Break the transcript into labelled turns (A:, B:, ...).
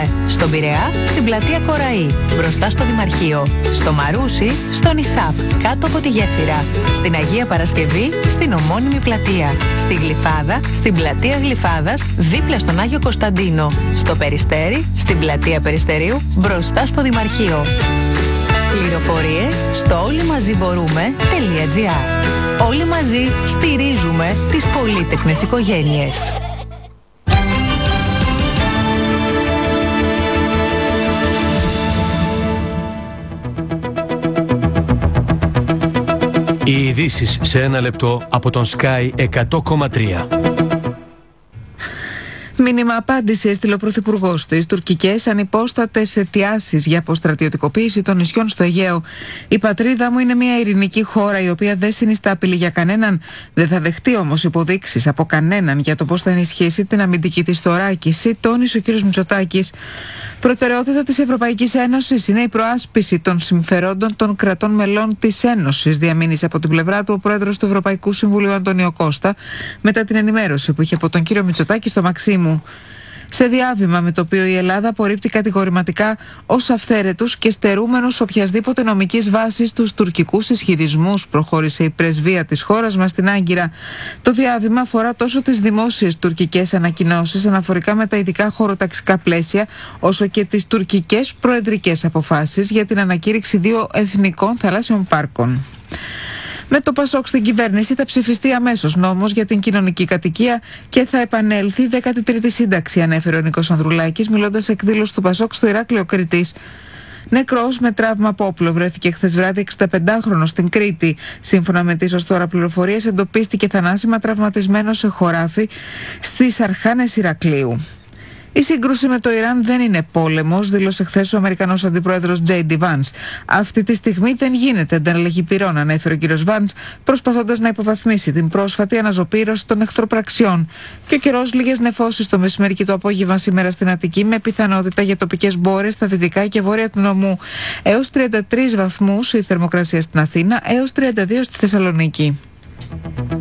A: βρίσκουμε. Στον Πειραιά, στην πλατεία Κοραή, μπροστά στο Δημαρχείο. Στο Μαρούσι, στον Ισάπ, κάτω από τη γέφυρα. Στην Αγία Παρασκευή, στην ομώνυμη πλατεία. Στη Γλυφάδα, στην πλατεία Γλυφάδας, δίπλα στον Άγιο Κωνσταντίνο. Στο Περιστέρι, στην πλατεία Περιστερίου, μπροστά στο Δημαρχείο. Πληροφορίες στο όλοιμαζιμπορούμε.gr. Όλοι μαζί στηρίζουμε τις πολύτεκνες οικογένειες.
B: Οι ειδήσεις σε ένα λεπτό από τον Sky 100,3.
C: Μήνυμα απάντηση έστειλε ο Πρωθυπουργός στις τουρκικές ανυπόστατες αιτιάσεις για αποστρατιωτικοποίηση των νησιών στο Αιγαίο. Η πατρίδα μου είναι μια ειρηνική χώρα η οποία δεν συνιστά απειλή για κανέναν. Δεν θα δεχτεί όμως υποδείξεις από κανέναν για το πώς θα ενισχύσει την αμυντική της θωράκιση, τόνισε ο κ. Μητσοτάκης. Προτεραιότητα της Ευρωπαϊκής Ένωσης είναι η προάσπιση των συμφερόντων των κρατών μελών της Ένωσης, διαμήνυσε από την πλευρά του ο πρόεδρος του Ευρωπαϊκού Συμβουλίου Αντώνιο Κώστα, μετά την ενημέρωση που είχε από τον κ. Μητσοτάκη στο Μαξίμου. Σε διάβημα με το οποίο η Ελλάδα απορρίπτει κατηγορηματικά ως αυθαίρετους και στερούμενους οποιασδήποτε νομικής βάσης τους τουρκικούς ισχυρισμούς, προχώρησε η πρεσβεία της χώρας μας στην Άγκυρα. Το διάβημα αφορά τόσο τις δημόσιες τουρκικές ανακοινώσεις αναφορικά με τα ειδικά χωροταξικά πλαίσια, όσο και τις τουρκικές προεδρικές αποφάσεις για την ανακήρυξη 2 εθνικών θαλάσσιων πάρκων. Με το Πασόκ στην κυβέρνηση θα ψηφιστεί αμέσως νόμος για την κοινωνική κατοικία και θα επανέλθει η 13η σύνταξη, ανέφερε ο Νίκος Ανδρουλάκης, μιλώντας σε εκδήλωση του Πασόκ στο Ηράκλειο Κρήτης. Νεκρός με τραύμα από όπλο βρέθηκε χθες βράδυ 65χρονος στην Κρήτη. Σύμφωνα με τις ως τώρα πληροφορίες, εντοπίστηκε θανάσιμα τραυματισμένος σε χωράφι στις Αρχάνες Ηρακλείου. Η σύγκρουση με το Ιράν δεν είναι πόλεμος, δήλωσε χθες ο Αμερικανός Αντιπρόεδρος J.D. Vance. Αυτή τη στιγμή δεν γίνεται ανταλλαγή πυρών, ανέφερε ο κ. Vance, προσπαθώντας να υποβαθμίσει την πρόσφατη αναζωπήρωση των εχθροπραξιών. Και ο καιρός, λίγες νεφώσεις το μεσημέρι και το απόγευμα σήμερα στην Αττική, με πιθανότητα για τοπικές μπόρες στα δυτικά και βόρεια του νομού. Έως 33 βαθμούς η θερμοκρασία στην Αθήνα, έως 32 στη Θεσσαλονίκη.